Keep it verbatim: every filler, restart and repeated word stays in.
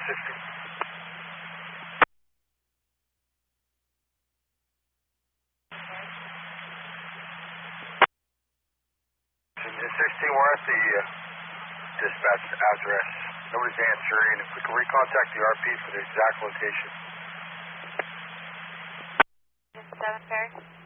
sixty. Engine sixteen, we're at the uh, dispatch address. Nobody's answering. If we can recontact the R P for the exact location. seven, Ferry.